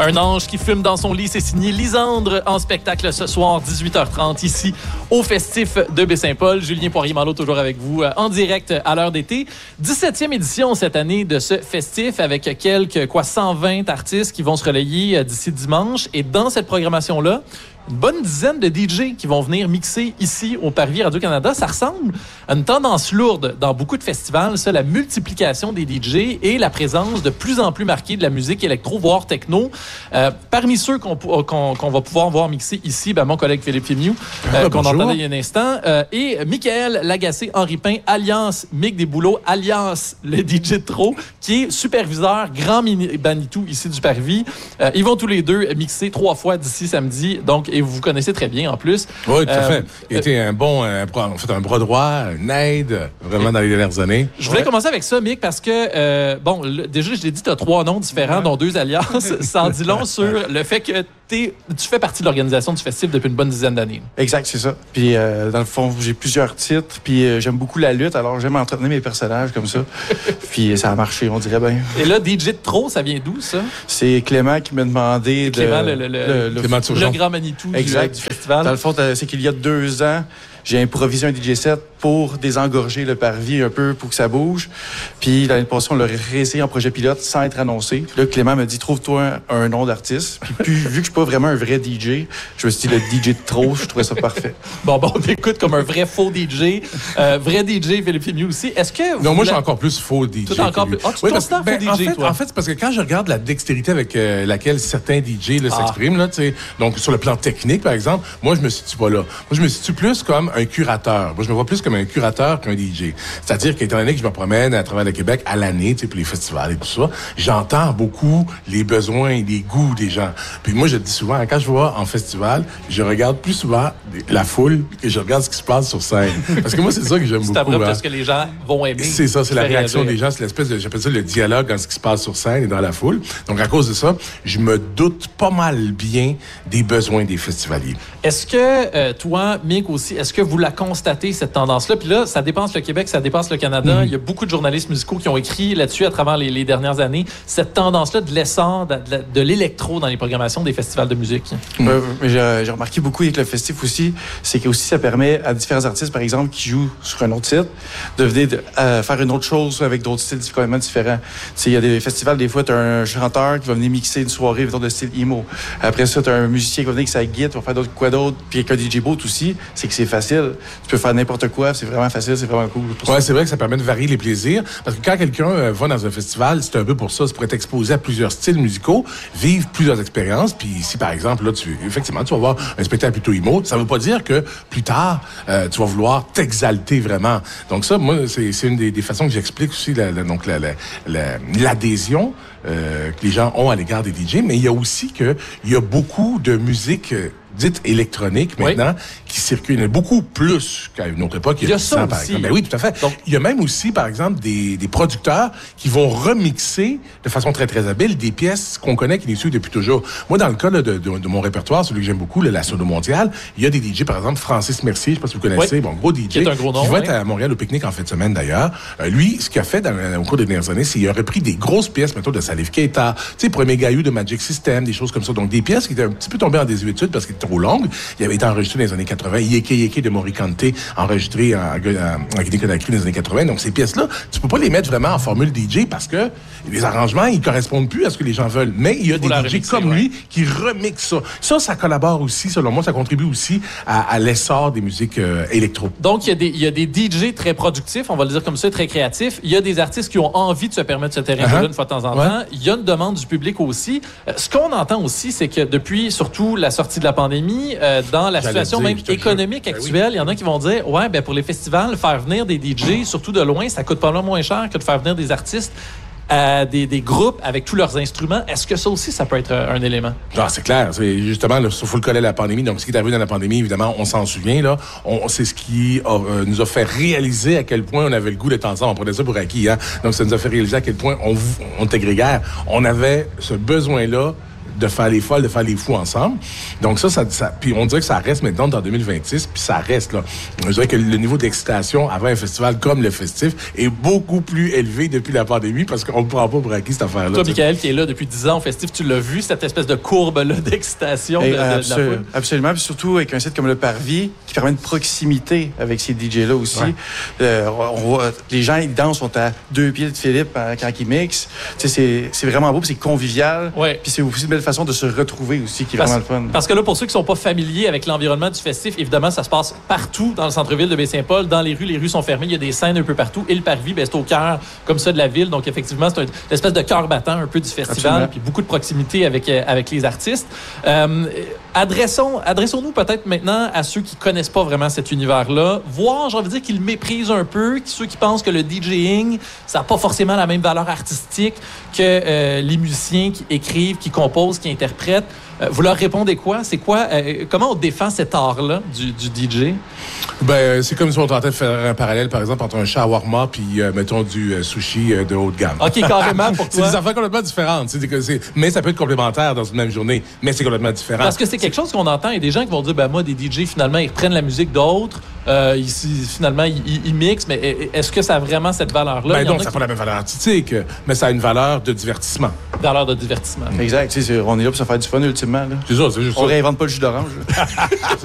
Un ange qui fume dans son lit, c'est signé Lisandre en spectacle ce soir, 18h30, ici au Festif de Baie-Saint-Paul. Julien Poirier-Malo toujours avec vous en direct à l'heure d'été. 17e édition cette année de ce festif avec quelques 120 artistes qui vont se relayer d'ici dimanche. Et dans cette programmation-là, une bonne dizaine de DJ qui vont venir mixer ici au Parvis Radio-Canada. Ça ressemble à une tendance lourde dans beaucoup de festivals, ça, la multiplication des DJ et la présence de plus en plus marquée de la musique électro, voire techno. Parmi ceux qu'on va pouvoir voir mixer ici, mon collègue Philippe Fémiou, qu'on entendait il y a un instant, et Michael Lagacé-Henri Pain, alias Mick Desbouleaux, alias le DJ de trop, qui est superviseur Grand Manitou ici du Parvis. Ils vont tous les deux mixer 3 fois d'ici samedi, donc et vous connaissez très bien en plus. Oui, tout à fait. Il a été un bras droit, une aide, vraiment dans les dernières années. Je voulais commencer avec ça, Mick, parce que, déjà, je l'ai dit, tu as 3 noms différents, dont 2 alliances. Ça en dit long sur le fait que tu fais partie de l'organisation du festival depuis une bonne dizaine d'années. Exact, c'est ça. Puis, dans le fond, j'ai plusieurs titres, puis j'aime beaucoup la lutte, alors j'aime entretenir mes personnages comme ça. Puis, ça a marché, on dirait bien. Et là, DJ de trop, ça vient d'où, ça? C'est Clément qui m'a demandé Clément, le Grand Manitou du festival. Dans le fond, c'est qu'il y a 2 ans, j'ai improvisé un DJ set pour désengorger le Parvis un peu, pour que ça bouge. Puis l'année passée, on l'a réessayé en projet pilote sans être annoncé. Puis là, Clément m'a dit, trouve-toi un nom d'artiste. Puis vu que je suis pas vraiment un vrai DJ, je me suis dit, le DJ de trop, je trouvais ça parfait. Bon, on t'écoute comme un vrai faux DJ. Vrai DJ, Philippe Fémiou aussi. Est-ce que... Non, moi, je suis encore plus faux DJ. Tout encore plus... tu faux DJ, toi? En fait, c'est parce que quand je regarde la dextérité avec laquelle certains DJ s'expriment, là, donc sur le plan technique, par exemple, moi, je me situe pas là. Moi, je me situe plus comme un curateur. Moi, je me vois plus comme un curateur qu'un DJ. C'est-à-dire qu'étant donné que je me promène à travers le Québec à l'année, pour les festivals et tout ça, j'entends beaucoup les besoins et les goûts des gens. Puis moi, je le dis souvent, quand je vois en festival, je regarde plus souvent la foule que je regarde ce qui se passe sur scène. Parce que moi, c'est ça que j'aime beaucoup. C'est parce que les gens vont aimer. C'est ça, c'est la réaction des gens. C'est l'espèce de, j'appelle ça le dialogue dans ce qui se passe sur scène et dans la foule. Donc, à cause de ça, je me doute pas mal bien des besoins des festivaliers. Est-ce que, toi, Mick aussi, est-ce que vous la constatez, cette tendance-là? Puis là, ça dépasse le Québec, ça dépasse le Canada. Il y a beaucoup de journalistes musicaux qui ont écrit là-dessus à travers les dernières années. Cette tendance-là de l'essor de l'électro dans les programmations des festivals de musique. J'ai remarqué beaucoup avec le festif aussi, c'est que aussi ça permet à différents artistes, par exemple, qui jouent sur un autre titre, de venir faire une autre chose avec d'autres styles complètement différents. Il y a des festivals, des fois, tu as un chanteur qui va venir mixer une soirée de style emo. Après ça, tu as un musicien qui va venir avec sa guitare, va faire quoi d'autre, puis avec un DJ booth aussi, c'est que c'est facile. Tu peux faire n'importe quoi, c'est vraiment facile, c'est vraiment cool. Ouais, c'est vrai que ça permet de varier les plaisirs. Parce que quand quelqu'un va dans un festival, c'est un peu pour ça. C'est pour être exposé à plusieurs styles musicaux, vivre plusieurs expériences. Puis si, par exemple, là, effectivement, tu vas voir un spectacle plutôt emo, ça veut pas dire que plus tard, tu vas vouloir t'exalter vraiment. Donc ça, moi, c'est une des façons que j'explique aussi l'adhésion que les gens ont à l'égard des DJ. Mais il y a aussi il y a beaucoup de musique dite électronique maintenant qui circule. Il y en a beaucoup plus qu'à une autre époque. Il y a ça par aussi. exemple. Ben oui, tout à fait. Donc, il y a même aussi, par exemple, des producteurs qui vont remixer de façon très, très habile des pièces qu'on connaît, qui les suivent depuis toujours. Moi, dans le cas là, de mon répertoire, celui que j'aime beaucoup, la Sono Mondiale, il y a des DJ, par exemple, Francis Mercier, je ne sais pas si vous connaissez, gros DJ, qui va être à Montréal au pique-nique en fin de semaine d'ailleurs. Lui, ce qu'il a fait au cours des dernières années, c'est qu'il a repris des grosses pièces, mettons, de Salif Keita, Premier Gaillou de Magic System, des choses comme ça. Donc, des pièces qui étaient un petit peu tombées en désuétude parce qu'elles étaient trop longues. Il avait été enregistré dans les années 80. Yeke Yeke de Morikante, enregistré en Guinée-Conakry dans les années 80. Donc, ces pièces-là, tu peux pas les mettre vraiment en formule DJ parce que les arrangements, ils correspondent plus à ce que les gens veulent. Mais il y a des DJ comme lui qui remixent ça. Ça collabore aussi, selon moi, ça contribue aussi à l'essor des musiques électro. Donc, il y a des DJ très productifs, on va le dire comme ça, très créatifs. Il y a des artistes qui ont envie de se permettre ce terrain-là une fois de temps en temps. Il y a une demande du public aussi. Ce qu'on entend aussi, c'est que depuis, surtout la sortie de la pandémie, dans la situation même économique actuelle, il y en a qui vont dire, pour les festivals, faire venir des DJ, surtout de loin, ça coûte pas mal moins cher que de faire venir des artistes des groupes avec tous leurs instruments. Est-ce que ça aussi, ça peut être un élément? Ah, c'est clair. C'est justement, il faut le coller à la pandémie. Donc, ce qui est arrivé dans la pandémie, évidemment, on s'en souvient. Là, c'est ce qui nous a fait réaliser à quel point on avait le goût d'être ensemble. On prenait ça pour acquis. Hein? Donc, ça nous a fait réaliser à quel point on était grégaire. On avait ce besoin-là de faire les folles, de faire les fous ensemble. Donc ça puis on dirait que ça reste maintenant dans 2026, puis ça reste là. Je dirais que le niveau d'excitation avant un festival comme le Festif est beaucoup plus élevé depuis la pandémie parce qu'on ne prend pas pour acquis cette affaire-là. Toi, Michael, qui est là depuis 10 ans au Festif, tu l'as vu, cette espèce de courbe-là d'excitation de la foule? Absolument, puis surtout avec un site comme le Parvis qui permet une proximité avec ces DJ-là aussi. Ouais. On voit, les gens, ils dansent, sont à 2 pieds de Philippe quand ils mixent. C'est vraiment beau, puis c'est convivial. Ouais. Puis c'est aussi une belle façon de se retrouver aussi, qui est vraiment le fun. Parce que là, pour ceux qui sont pas familiers avec l'environnement du Festif, évidemment, ça se passe partout dans le centre-ville de Baie-Saint-Paul, dans les rues sont fermées, il y a des scènes un peu partout. Et le Parvis, c'est au cœur, comme ça, de la ville. Donc, effectivement, c'est une espèce de cœur battant un peu du festival, puis beaucoup de proximité avec les artistes. Adressons-nous peut-être maintenant à ceux qui connaissent pas vraiment cet univers-là, voire, j'ai envie de dire, qu'ils le méprisent un peu, ceux qui pensent que le DJing, ça n'a pas forcément la même valeur artistique que les musiciens qui écrivent, qui composent, qui interprètent. Vous leur répondez quoi? C'est quoi? Comment on défend cet art-là du DJ? Ben, c'est comme si on tentait de faire un parallèle, par exemple, entre un shawarma puis, mettons, du sushi de haut de gamme. OK, carrément pour toi. C'est des affaires complètement différentes. Mais ça peut être complémentaire dans une même journée, mais c'est complètement différent. Parce que c'est quelque chose qu'on entend. Il y a des gens qui vont dire, ben moi, des DJ, finalement, ils reprennent la musique d'autres. Finalement, ils mixent. Mais est-ce que ça a vraiment cette valeur-là? Ben non, ça n'a pas la même valeur artistique, mais ça a une valeur de divertissement. Valeur de divertissement. Exact. On est là pour se faire du fun, ultimement. Là. C'est ça, c'est juste on réinvente pas le jus d'orange.